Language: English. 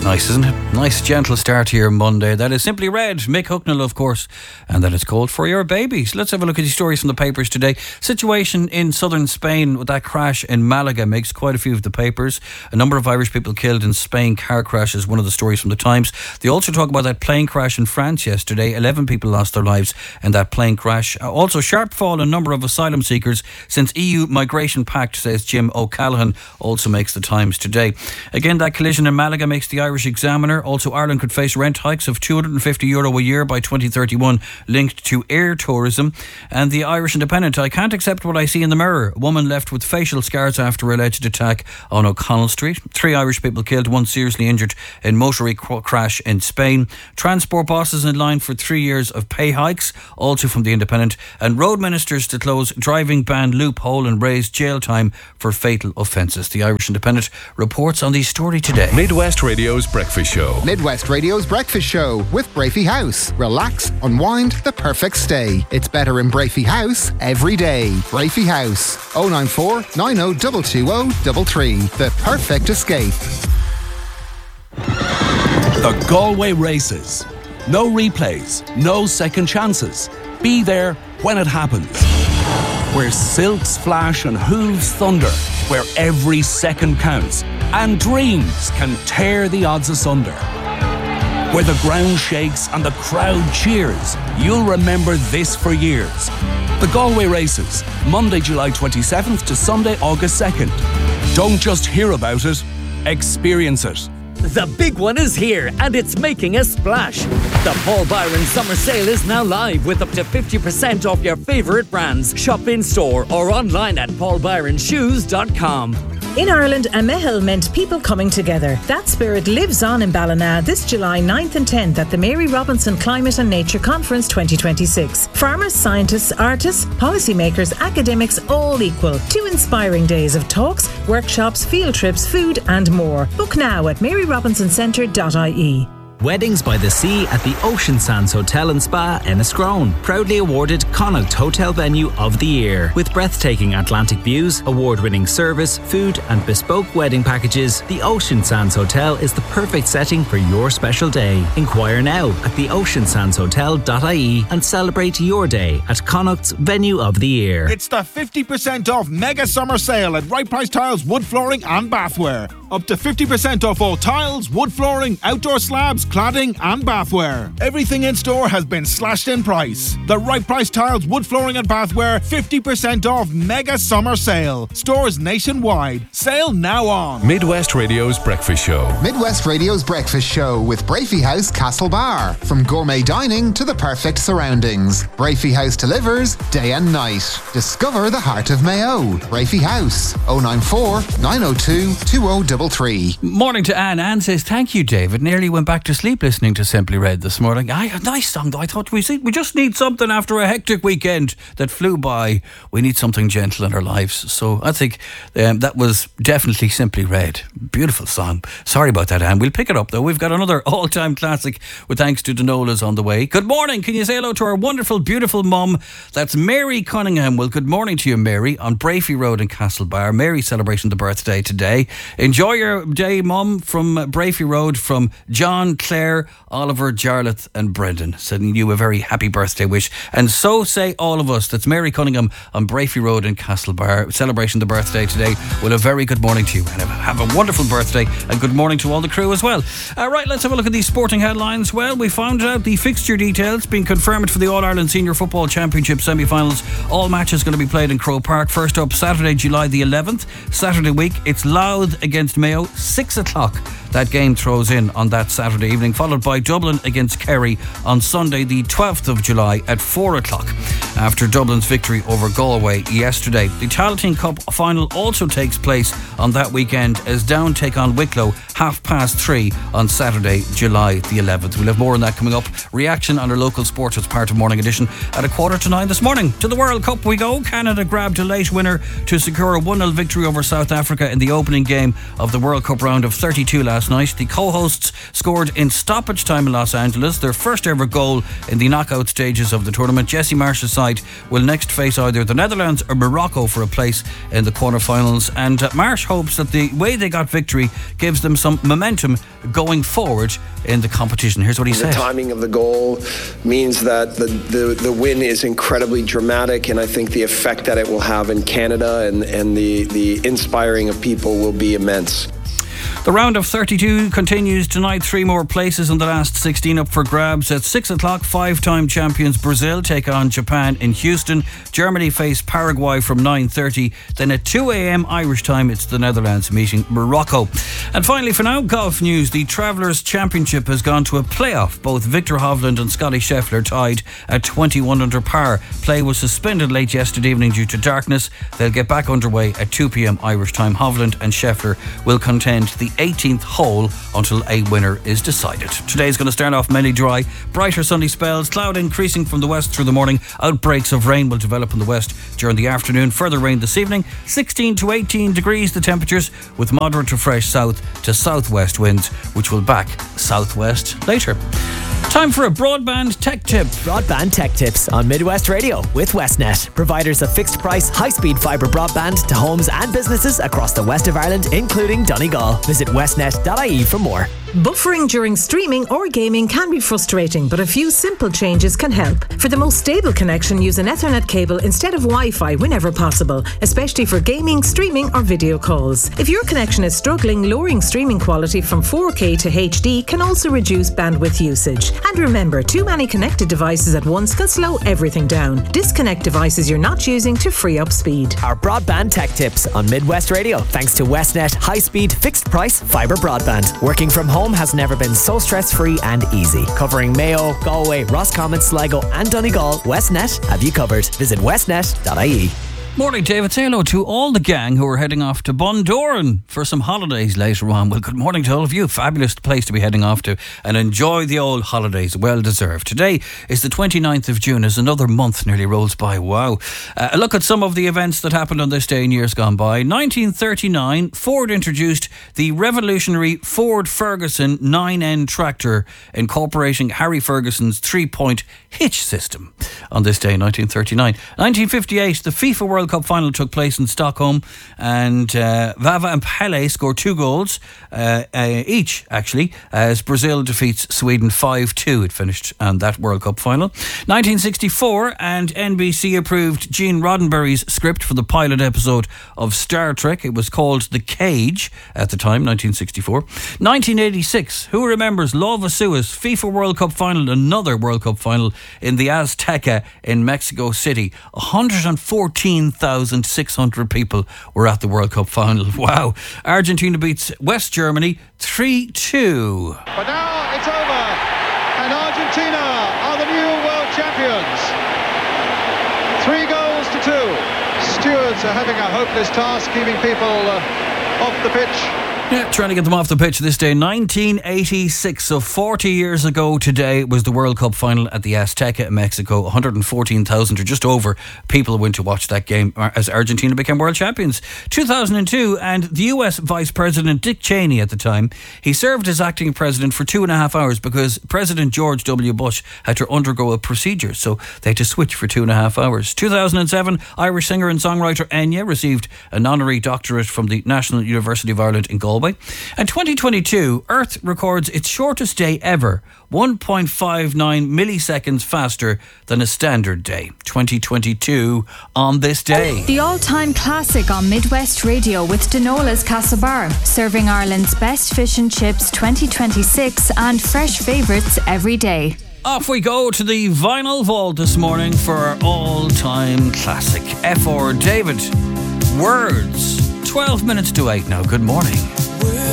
Nice, isn't it? Nice, gentle start to your Monday. That is Simply Red, Mick Hucknall, of course, and that is called For Your Babies. Let's have a look at the stories from the papers today. Situation in southern Spain with that crash in Malaga makes quite a few of the papers. A number of Irish people killed in Spain car crash is one of the stories from the Times. They also talk about that plane crash in France yesterday. 11 people lost their lives in that plane crash. Also, sharp fall in number of asylum seekers since EU Migration Pact, says Jim O'Callaghan, also makes the Times today. Again, that collision in Malaga makes the Irish Examiner. Also, Ireland could face rent hikes of €250 a year by 2031 linked to air tourism. And the Irish Independent, I can't accept what I see in the mirror. A woman left with facial scars after alleged attack on O'Connell Street. 3 Irish people killed, 1 seriously injured in motorway crash in Spain. Transport bosses in line for 3 years of pay hikes, also from the Independent. And road ministers to close driving ban loophole and raise jail time for fatal offences. The Irish Independent reports on the story today. Midwest Radio's Breakfast Show. Midwest Radio's Breakfast Show with Brafey House. Relax, unwind, the perfect stay. It's better in Brafey House every day. Brafey House. 094 90 220 the perfect escape. The Galway Races. No replays, no second chances. Be there when it happens. Where silks flash and hooves thunder. Where every second counts and dreams can tear the odds asunder. Where the ground shakes and the crowd cheers. You'll remember this for years. The Galway Races, Monday, July 27th to Sunday, August 2nd. Don't just hear about it, experience it. The big one is here and it's making a splash. The Paul Byron Summer Sale is now live with up to 50% off your favourite brands. Shop in store or online at paulbyronshoes.com. In Ireland, a Mehel meant people coming together. That spirit lives on in Ballina this July 9th and 10th at the Mary Robinson Climate and Nature Conference 2026. Farmers, scientists, artists, policymakers, academics, all equal. 2 inspiring days of talks, workshops, field trips, food and more. Book now at maryrobinson-centre.ie. Weddings by the Sea at the Ocean Sands Hotel and Spa, Enniscrone. Proudly awarded Connaught Hotel Venue of the Year. With breathtaking Atlantic views, award-winning service, food and bespoke wedding packages, the Ocean Sands Hotel is the perfect setting for your special day. Inquire now at theoceansandshotel.ie and celebrate your day at Connaught's Venue of the Year. It's the 50% off mega summer sale at Right Price Tiles, wood flooring and bathware. Up to 50% off all tiles, wood flooring, outdoor slabs, cladding and bathware. Everything in store has been slashed in price. The Right Price Tiles, wood flooring and bathware 50% off mega summer sale. Stores nationwide. Sale now on. Midwest Radio's Breakfast Show. Midwest Radio's Breakfast Show with Brafey House Castlebar. From gourmet dining to the perfect surroundings, Brafey House delivers day and night. Discover the heart of Mayo. Brafey House. 094 902 2033. Morning to Anne. Anne says, thank you, David. Nearly went back to sleep listening to Simply Red this morning. A nice song though. I thought we just need something after a hectic weekend that flew by. We need something gentle in our lives. So I think that was definitely Simply Red. Beautiful song. Sorry about that, Anne. We'll pick it up though. We've got another all-time classic with Thanks to Danolas on the way. Good morning. Can you say hello to our wonderful, beautiful mum? That's Mary Cunningham. Well, good morning to you, Mary, on Brafey Road in Castlebar. Mary celebrating the birthday today. Enjoy your day, mum, from Brafey Road, from John, Claire, Oliver, Jarlath and Brendan, sending you a very happy birthday wish. And so say all of us. That's Mary Cunningham on Brafey Road in Castlebar, celebrating the birthday today. Well, a very good morning to you and have a wonderful birthday, and good morning to all the crew as well. Right, let's have a look at these sporting headlines. Well, we found out the fixture details being confirmed for the All-Ireland Senior Football Championship semi-finals. All matches going to be played in Croke Park. First up, Saturday, July the 11th. Saturday week, it's Louth against Mayo, 6 o'clock. That game throws in on that Saturday evening, followed by Dublin against Kerry on Sunday the 12th of July at 4 o'clock. After Dublin's victory over Galway yesterday, the Tailteann Cup final also takes place on that weekend as Down take on Wicklow 3:30 on Saturday, July the 11th. We'll have more on that coming up. Reaction on our local sports as part of Morning Edition at 8:45 this morning. To the World Cup we go. Canada grabbed a late winner to secure a 1-0 victory over South Africa in the opening game of the World Cup round of 32 last last night. The co-hosts scored in stoppage time in Los Angeles, their first ever goal in the knockout stages of the tournament. Jesse Marsh's side will next face either the Netherlands or Morocco for a place in the quarterfinals, and Marsh hopes that the way they got victory gives them some momentum going forward in the competition. Here's what he said. The timing of the goal means that the win is incredibly dramatic, and I think the effect that it will have in Canada and the inspiring of people will be immense. The round of 32 continues tonight. 3 more places in the last 16 up for grabs. At 6 o'clock, 5-time champions Brazil take on Japan in Houston. Germany face Paraguay from 9:30. Then at 2 a.m. Irish time, it's the Netherlands meeting Morocco. And finally, for now, golf news. The Travellers Championship has gone to a playoff. Both Victor Hovland and Scotty Scheffler tied at 21 under par. Play was suspended late yesterday evening due to darkness. They'll get back underway at 2 p.m. Irish time. Hovland and Scheffler will contend the 18th hole until a winner is decided. Today's going to start off mainly dry. Brighter sunny spells, cloud increasing from the west through the morning. Outbreaks of rain will develop in the west during the afternoon. Further rain this evening. 16 to 18 degrees the temperatures, with moderate to fresh south to southwest winds, which will back southwest later. Time for a broadband tech tip. Broadband tech tips on Midwest Radio with Westnet, providers of fixed price, high-speed fibre broadband to homes and businesses across the west of Ireland, including Donegal. Visit westnet.ie for more. Buffering during streaming or gaming can be frustrating, but a few simple changes can help. For the most stable connection, use an Ethernet cable instead of Wi-Fi whenever possible, especially for gaming, streaming or video calls. If your connection is struggling, lowering streaming quality from 4K to HD can also reduce bandwidth usage. And remember, too many connected devices at once can slow everything down. Disconnect devices you're not using to free up speed. Our broadband tech tips on Midwest Radio, thanks to Westnet high-speed, fixed-price fibre broadband. Working from home has never been so stress-free and easy. Covering Mayo, Galway, Roscommon, Sligo and Donegal, Westnet have you covered. Visit westnet.ie. Morning, David. Say hello to all the gang who are heading off to Bundoran for some holidays later on. Well, good morning to all of you. Fabulous place to be heading off to, and enjoy the old holidays. Well deserved. Today is the 29th of June as another month nearly rolls by. Wow. A look at some of the events that happened on this day in years gone by. 1939, Ford introduced the revolutionary Ford Ferguson 9N tractor, incorporating Harry Ferguson's 3-point hitch system. On this day in 1939. 1958, the FIFA World Cup final took place in Stockholm, and Vava and Pele scored 2 goals each, actually, as Brazil defeats Sweden 5-2. It finished on that World Cup final. 1964, and NBC approved Gene Roddenberry's script for the pilot episode of Star Trek. It was called The Cage at the time, 1964. 1986, who remembers Lova Suez FIFA World Cup final, another World Cup final in the Azteca in Mexico City. 114,600 people were at the World Cup final. Wow. Argentina beats West Germany 3-2. But now it's over, and Argentina are the new world champions. 3 goals to 2. Stewards are having a hopeless task keeping people off the pitch. Yeah, trying to get them off the pitch this day. 1986, so 40 years ago today, was the World Cup final at the Azteca in Mexico. 114,000 or just over people went to watch that game as Argentina became world champions. 2002, and the US Vice President Dick Cheney at the time, he served as acting president for 2.5 hours because President George W. Bush had to undergo a procedure, so they had to switch for 2.5 hours. 2007, Irish singer and songwriter Enya received an honorary doctorate from the National University of Ireland in Galway. And 2022, Earth records its shortest day ever, 1.59 milliseconds faster than a standard day. 2022 on this day. The all-time classic on Midwest Radio with Denola's Castlebar, serving Ireland's best fish and chips 2026 and fresh favourites every day. Off we go to the vinyl vault this morning for our all-time classic. F.R. David, Words. 12 minutes to 8 now. Good morning.